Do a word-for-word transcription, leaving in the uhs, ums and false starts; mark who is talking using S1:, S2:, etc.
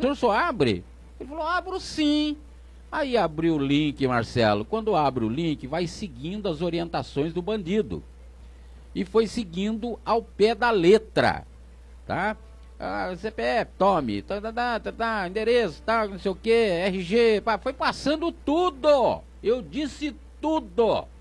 S1: senhor só abre? Ele falou, abro sim. Aí abriu o link, Marcelo. Quando abre o link, vai seguindo as orientações do bandido. E foi seguindo ao pé da letra, tá? Ah, C P F, tome, tá, tá, tá, tá, tá, endereço, tá, não sei o que, R G, pá, foi passando tudo. Eu disse tudo.